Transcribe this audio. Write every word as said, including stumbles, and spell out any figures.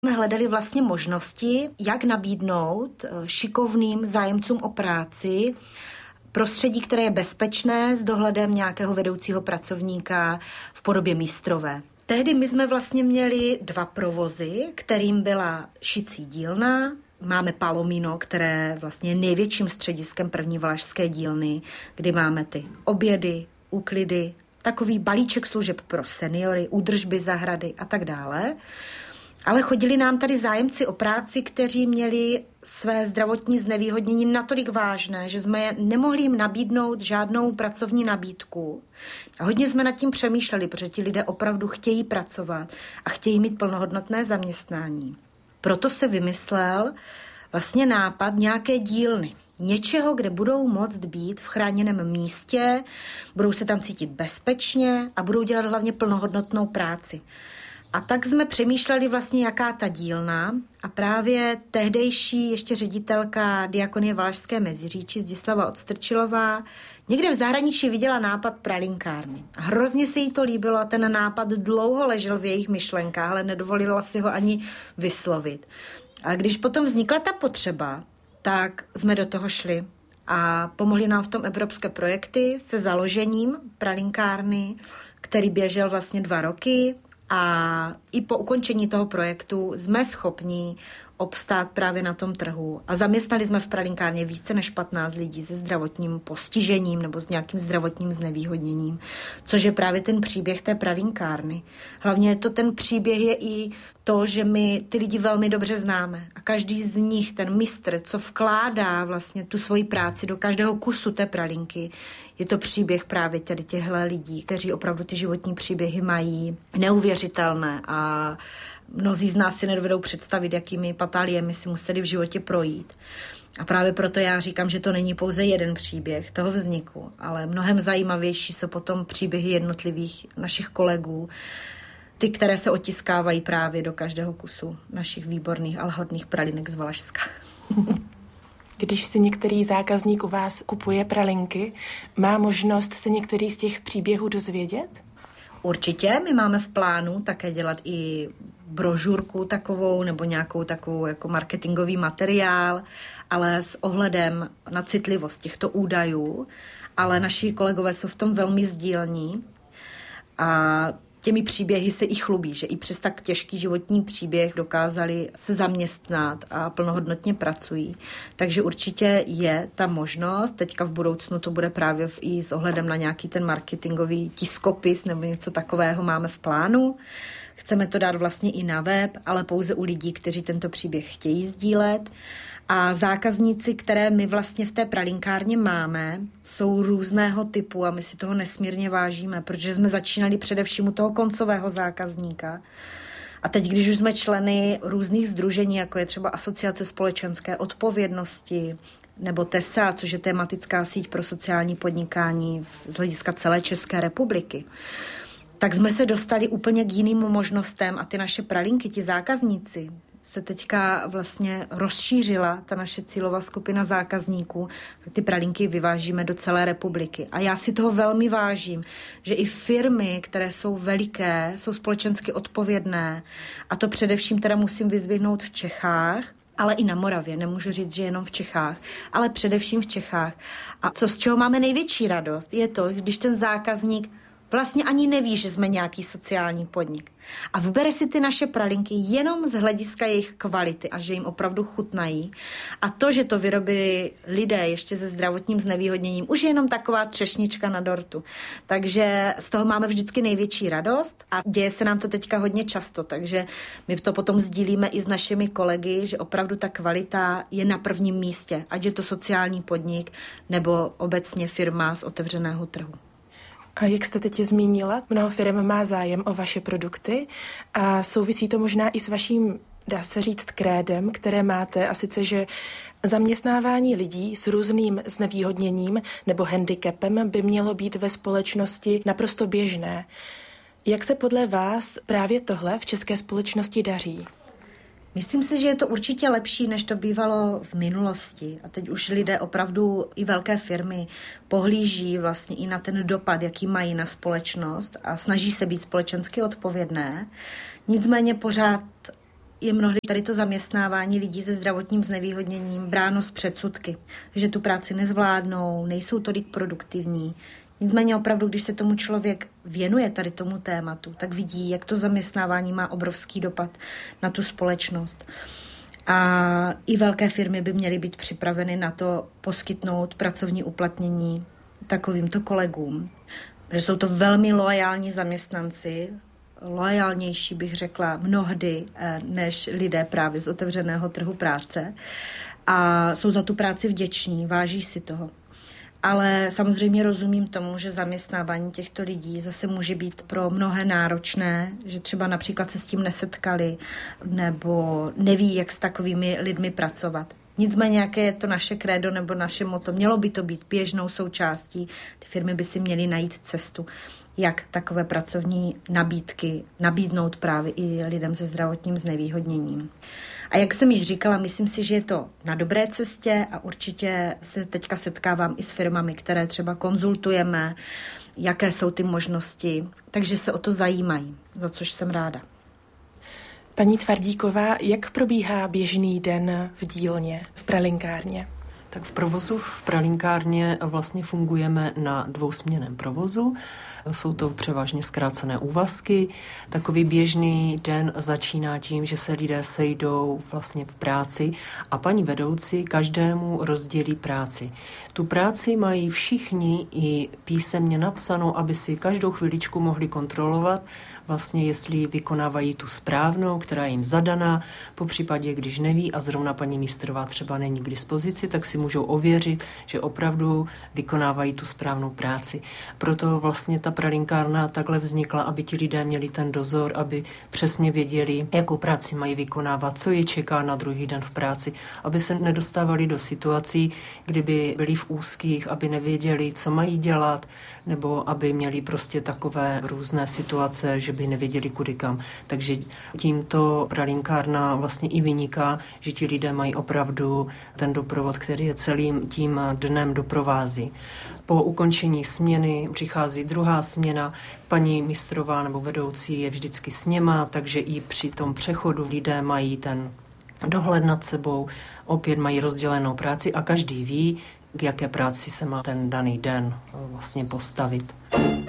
jsme hledali vlastně možnosti, jak nabídnout šikovným zájemcům o práci prostředí, které je bezpečné s dohledem nějakého vedoucího pracovníka v podobě mistrové. Tehdy my jsme vlastně měli dva provozy, kterým byla šicí dílna. Máme Palomino, které vlastně je největším střediskem první valašské dílny, kdy máme ty obědy, úklidy, takový balíček služeb pro seniory, údržby zahrady a tak dále. Ale chodili nám tady zájemci o práci, kteří měli své zdravotní znevýhodnění natolik vážné, že jsme nemohli jim nabídnout žádnou pracovní nabídku. A hodně jsme nad tím přemýšleli, protože ti lidé opravdu chtějí pracovat a chtějí mít plnohodnotné zaměstnání. Proto se vymyslel vlastně nápad nějaké dílny. Něčeho, kde budou moct být v chráněném místě, budou se tam cítit bezpečně a budou dělat hlavně plnohodnotnou práci. A tak jsme přemýšleli vlastně, jaká ta dílna, a právě tehdejší ještě ředitelka Diakonie Valašské Meziříčí Zdislava Odstrčilová někde v zahraničí viděla nápad pralinkárny. A hrozně se jí to líbilo a ten nápad dlouho ležel v jejich myšlenkách, ale nedovolila si ho ani vyslovit. A když potom vznikla ta potřeba, tak jsme do toho šli a pomohli nám v tom evropské projekty se založením pralinkárny, který běžel vlastně dva roky. A i po ukončení toho projektu jsme schopni obstát právě na tom trhu. A zaměstnali jsme v pralinkárně více než patnáct lidí se zdravotním postižením nebo s nějakým zdravotním znevýhodněním, což je právě ten příběh té pralinkárny. Hlavně to ten příběh je i to, že my ty lidi velmi dobře známe. A každý z nich, ten mistr, co vkládá vlastně tu svoji práci do každého kusu té pralinky, je to příběh právě tady těchto lidí, kteří opravdu ty životní příběhy mají neuvěřitelné a mnozí z nás si nedovedou představit, jakými patáliemi si museli v životě projít. A právě proto já říkám, že to není pouze jeden příběh toho vzniku, ale mnohem zajímavější jsou potom příběhy jednotlivých našich kolegů, ty, které se otiskávají právě do každého kusu našich výborných a hodných pralinek z Valašska. Když si některý zákazník u vás kupuje pralinky, má možnost se některý z těch příběhů dozvědět? Určitě, my máme v plánu také dělat i brožurku takovou nebo nějakou takovou jako marketingový materiál, ale s ohledem na citlivost těchto údajů, ale naši kolegové jsou v tom velmi sdílní a těmi příběhy se i chlubí, že i přes tak těžký životní příběh dokázali se zaměstnat a plnohodnotně pracují. Takže určitě je ta možnost, teďka v budoucnu to bude právě i s ohledem na nějaký ten marketingový tiskopis nebo něco takového máme v plánu. Chceme to dát vlastně i na web, ale pouze u lidí, kteří tento příběh chtějí sdílet. A zákazníci, které my vlastně v té pralinkárně máme, jsou různého typu a my si toho nesmírně vážíme, protože jsme začínali především u toho koncového zákazníka. A teď, když už jsme členy různých sdružení, jako je třeba Asociace společenské odpovědnosti, nebo T E S A, což je tematická síť pro sociální podnikání z hlediska celé České republiky, tak jsme se dostali úplně k jiným možnostem a ty naše pralinky, ti zákazníci, se teďka vlastně rozšířila ta naše cílová skupina zákazníků. Ty pralinky vyvážíme do celé republiky. A já si toho velmi vážím, že i firmy, které jsou veliké, jsou společensky odpovědné, a to především teda musím vyzdvihnout v Čechách, ale i na Moravě, nemůžu říct, že jenom v Čechách, ale především v Čechách. A co z čeho máme největší radost, je to, když ten zákazník vlastně ani neví, že jsme nějaký sociální podnik. A vybere si ty naše pralinky jenom z hlediska jejich kvality a že jim opravdu chutnají. A to, že to vyrobili lidé ještě se zdravotním znevýhodněním, už je jenom taková třešnička na dortu. Takže z toho máme vždycky největší radost a děje se nám to teďka hodně často, takže my to potom sdílíme i s našimi kolegy, že opravdu ta kvalita je na prvním místě, ať je to sociální podnik nebo obecně firma z otevřeného trhu. A jak jste teď zmínila, mnoho firm má zájem o vaše produkty a souvisí to možná i s vaším, dá se říct, krédem, které máte, a sice, že zaměstnávání lidí s různým znevýhodněním nebo handicapem by mělo být ve společnosti naprosto běžné. Jak se podle vás právě tohle v české společnosti daří? Myslím si, že je to určitě lepší, než to bývalo v minulosti. A teď už lidé opravdu i velké firmy pohlíží vlastně i na ten dopad, jaký mají na společnost a snaží se být společensky odpovědné. Nicméně pořád je mnohdy tady to zaměstnávání lidí se zdravotním znevýhodněním bráno s předsudky, že tu práci nezvládnou, nejsou tolik produktivní. Nicméně opravdu, když se tomu člověk věnuje tady tomu tématu, tak vidí, jak to zaměstnávání má obrovský dopad na tu společnost. A i velké firmy by měly být připraveny na to poskytnout pracovní uplatnění takovýmto kolegům. Že jsou to velmi loajální zaměstnanci, loajálnější bych řekla mnohdy než lidé právě z otevřeného trhu práce. A jsou za tu práci vděční, váží si toho. Ale samozřejmě rozumím tomu, že zaměstnávání těchto lidí zase může být pro mnohé náročné, že třeba například se s tím nesetkali nebo neví, jak s takovými lidmi pracovat. Nicméně, jaké je to naše krédo nebo naše motto, mělo by to být běžnou součástí. Ty firmy by si měly najít cestu, jak takové pracovní nabídky nabídnout právě i lidem se zdravotním znevýhodněním. A jak jsem již říkala, myslím si, že je to na dobré cestě a určitě se teďka setkávám i s firmami, které třeba konzultujeme, jaké jsou ty možnosti, takže se o to zajímají, za což jsem ráda. Paní Tvardíková, jak probíhá běžný den v dílně, v pralinkárně? Tak v provozu v pralinkárně vlastně fungujeme na dvousměnném provozu. Jsou to převážně zkrácené úvazky. Takový běžný den začíná tím, že se lidé sejdou vlastně v práci a paní vedoucí každému rozdělí práci. Tu práci mají všichni i písemně napsanou, aby si každou chviličku mohli kontrolovat, vlastně jestli vykonávají tu správnou, která je jim zadaná. Po případě, když neví a zrovna paní mistrová třeba není k dispozici, tak si můžou ověřit, že opravdu vykonávají tu správnou práci. Proto vlastně ta pralinkárna takhle vznikla, aby ti lidé měli ten dozor, aby přesně věděli, jakou práci mají vykonávat, co je čeká na druhý den v práci, aby se nedostávali do situací, kdyby byli v úzkých, aby nevěděli, co mají dělat, nebo aby měli prostě takové různé situace, že by nevěděli kudy kam. Takže tímto pralinkárna vlastně i vyniká, že ti lidé mají opravdu ten doprovod, který je celým tím dnem doprovází. Po ukončení směny přichází druhá směna, paní mistrová nebo vedoucí je vždycky s něma, takže i při tom přechodu lidé mají ten dohled nad sebou, opět mají rozdělenou práci a každý ví, k jaké práci se má ten daný den vlastně postavit.